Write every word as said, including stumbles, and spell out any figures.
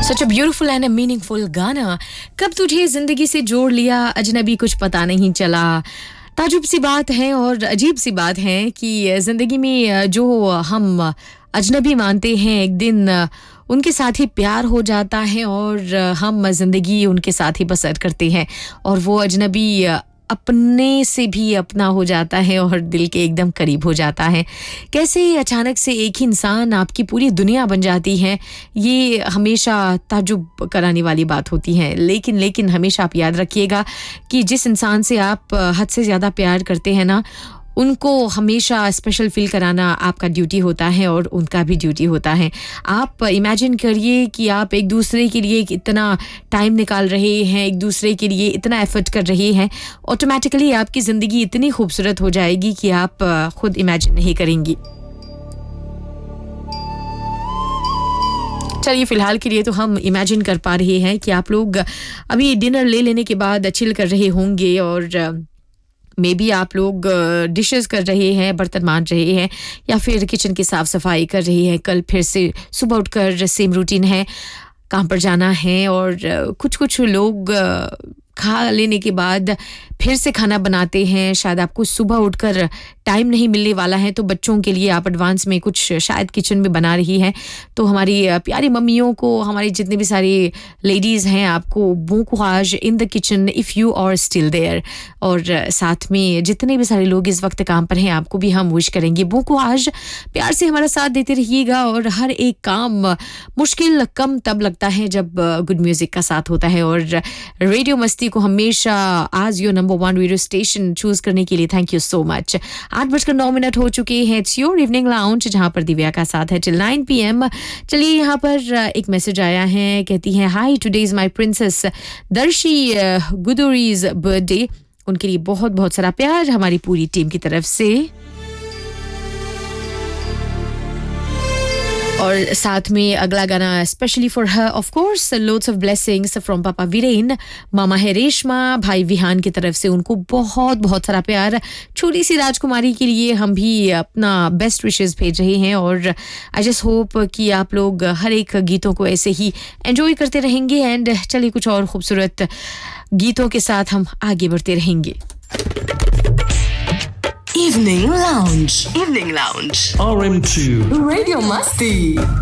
Such a beautiful and a meaningful गाना. कब तुझे जिंदगी से जोड़ लिया अजनबी कुछ पता नहीं चला. ताजुब सी बात है और अजीब सी बात है कि जिंदगी में जो हम अजनबी मानते हैं एक दिन उनके साथ ही प्यार हो जाता है और हम जिंदगी उनके साथ ही बसर करते हैं और वो अजनबी अपने से भी अपना हो जाता है और दिल के एकदम करीब हो जाता है. कैसे अचानक से एक ही इंसान आपकी पूरी दुनिया बन जाती है, ये हमेशा ताजुब कराने वाली बात होती है. लेकिन लेकिन हमेशा आप याद रखिएगा कि जिस इंसान से आप हद से ज़्यादा प्यार करते हैं ना, उनको हमेशा स्पेशल फील कराना आपका ड्यूटी होता है और उनका भी ड्यूटी होता है. आप इमेजिन करिए कि आप एक दूसरे के लिए इतना टाइम निकाल रहे हैं, एक दूसरे के लिए इतना एफर्ट कर रहे हैं, ऑटोमेटिकली आपकी ज़िंदगी इतनी खूबसूरत हो जाएगी कि आप खुद इमेजिन नहीं करेंगी. चलिए फ़िलहाल के लिए तो हम इमेजिन कर पा रहे हैं कि आप लोग अभी डिनर ले लेने के बाद चिल कर रहे होंगे और मे बी आप लोग डिशेस कर रहे हैं, बर्तन मांज रहे हैं या फिर किचन की साफ़ सफाई कर रहे हैं. कल फिर से सुबह उठकर सेम रूटीन है, काम पर जाना है और कुछ कुछ लोग खा लेने के बाद फिर से खाना बनाते हैं. शायद आपको सुबह उठकर टाइम नहीं मिलने वाला है तो बच्चों के लिए आप एडवांस में कुछ शायद किचन में बना रही हैं. तो हमारी प्यारी मम्मियों को, हमारी जितने भी सारी लेडीज़ हैं, आपको bon courage in the kitchen if you are still there. और साथ में जितने भी सारे लोग इस वक्त काम पर हैं, आपको भी हम विश करेंगे bon courage. प्यार से हमारा साथ देते रहिएगा और हर एक काम मुश्किल कम तब लगता है जब गुड म्यूज़िक का साथ होता है. और रेडियो मस्ती को हमेशा आज your number one radio station choose करने के लिए थैंक यू सो मच. आठ बजकर नौ मिनट हो चुके हैं. इट्स योर इवनिंग लाउंज जहां पर दिव्या का साथ है टिल नाइन पी एम. चलिए यहाँ पर एक मैसेज आया है, कहती हैं हाय, टुडे इज माय प्रिंसेस दर्शी गुदुरीज बर्थडे. उनके लिए बहुत बहुत सारा प्यार हमारी पूरी टीम की तरफ से. और साथ में अगला गाना specially for her of course, loads of blessings from पापा वीरेन, मामा है रेशमा, भाई विहान की तरफ से उनको बहुत बहुत सारा प्यार. छोटी सी राजकुमारी के लिए हम भी अपना बेस्ट विशेस भेज रहे हैं और आई जस्ट होप कि आप लोग हर एक गीतों को ऐसे ही एंजॉय करते रहेंगे. एंड चलिए कुछ और खूबसूरत गीतों के साथ हम आगे बढ़ते रहेंगे. Evening Lounge. Evening Lounge. R M two. Radio Masti.